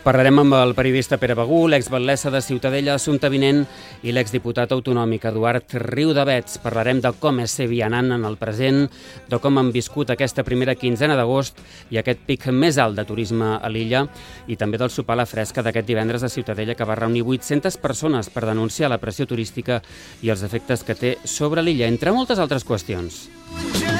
Parlarem amb el periodista Pere Begú, l'exbatllessa de Ciutadella, Assumpta Vinent, i l'exdiputat autonòmic Eduard Riudavets. Parlarem de com és ser vianant en el present, de com han viscut aquesta primera quinzena d'agost i aquest pic més alt de turisme a l'illa, i també del sopar a la fresca d'aquest divendres a Ciutadella, que va reunir 800 persones per denunciar la pressió turística i els efectes que té sobre l'illa, entre moltes altres qüestions.